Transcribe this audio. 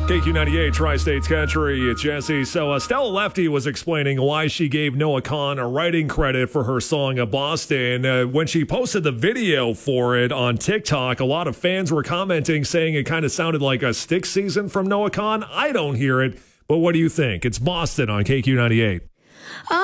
KQ98 Tri-States Country, it's Jesse. So Stella Lefty was explaining why she gave Noah Kahan a writing credit for her song Boston. When she posted the video for it on TikTok, a lot of fans were commenting saying it kind of sounded like a Stick Season from Noah Kahan. I don't hear it, but what do you think? It's Boston on KQ98.